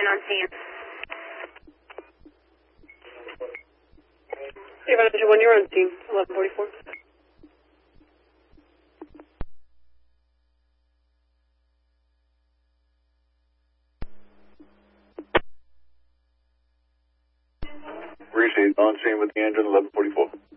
on scene. Avon Engine 1, you're on scene, 1144. Reaching on scene with the engine, 1144.